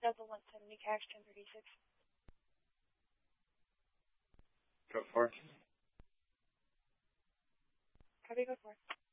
Delta 170, cash 1036. Go for it. Copy, go for it.